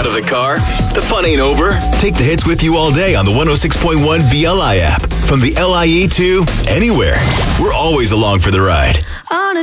out of the car? The fun ain't over. Take the hits with you all day on the 106.1 BLI app. From the LIE to anywhere. We're always along for the ride. On a